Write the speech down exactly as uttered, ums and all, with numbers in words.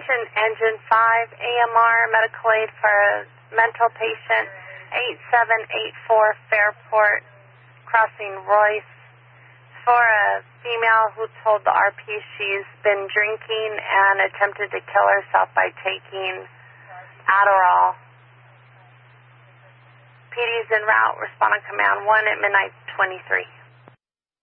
Attention Engine five, A M R, medical aid for a mental patient, eight seven eight four Fairport, crossing Royce. For a female who told the R P she's been drinking and attempted to kill herself by taking Adderall. P D's en route, respond on command one at midnight twenty-three.